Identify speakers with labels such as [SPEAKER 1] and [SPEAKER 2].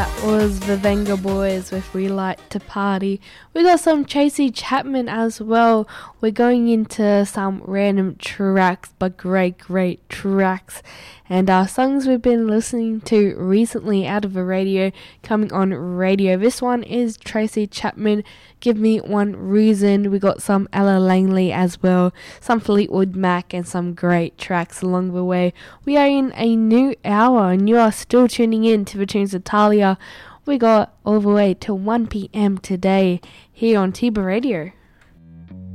[SPEAKER 1] That was the Venga Boys with We Like to Party. We got some Tracy Chapman as well. We're going into some random tracks, but great tracks. And our songs we've been listening to recently out of the radio, coming on radio. This one is Tracy Chapman, Give Me One Reason. We got some Ella Langley as well, some Fleetwood Mac, and some great tracks along the way. We are in a new hour, and you are still tuning in to the tunes of Talia. We got all the way till 1 p.m. today here on Tiba Radio.